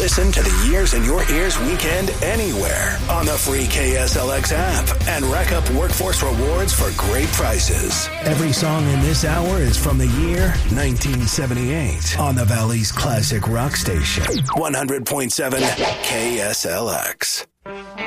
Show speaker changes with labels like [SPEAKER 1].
[SPEAKER 1] Listen to the Years in Your Ears weekend anywhere on the free KSLX app and rack up workforce rewards for great prices. Every song in this hour is from the year 1978 on the Valley's classic rock station, 100.7 KSLX.